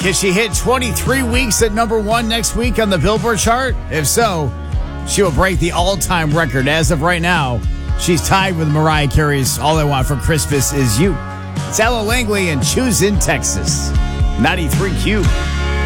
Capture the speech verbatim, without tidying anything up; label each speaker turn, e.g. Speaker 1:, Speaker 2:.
Speaker 1: Can she hit twenty-three weeks at number one next week on the Billboard chart? If so, she will break the all-time record. As of right now, she's tied with Mariah Carey's All I Want for Christmas Is You. It's Ella Langley and Choose in Texas. ninety-three Q.